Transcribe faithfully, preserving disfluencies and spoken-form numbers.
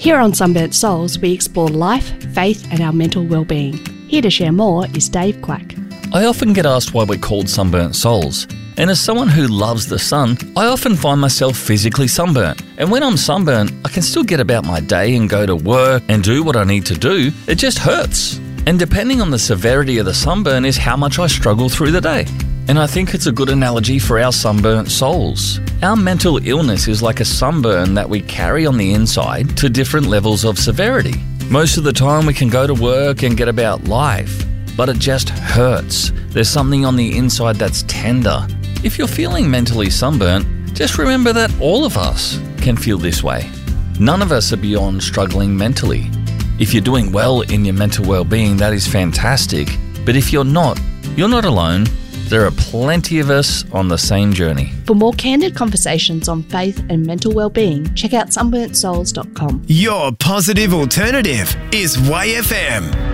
Here on Sunburnt Souls, we explore life, faith and our mental well-being. Here to share more is Dave Quack. I often get asked why we're called sunburnt souls. And as someone who loves the sun, I often find myself physically sunburnt. And when I'm sunburnt, I can still get about my day and go to work and do what I need to do. It just hurts. And depending on the severity of the sunburn is how much I struggle through the day. And I think it's a good analogy for our sunburnt souls. Our mental illness is like a sunburn that we carry on the inside to different levels of severity. Most of the time we can go to work and get about life, but it just hurts. There's something on the inside that's tender. If you're feeling mentally sunburnt, just remember that all of us can feel this way. None of us are beyond struggling mentally. If you're doing well in your mental well-being, that is fantastic. But if you're not, you're not alone. There are plenty of us on the same journey. For more candid conversations on faith and mental well-being, check out sunburnt souls dot com. Your positive alternative is Y F M.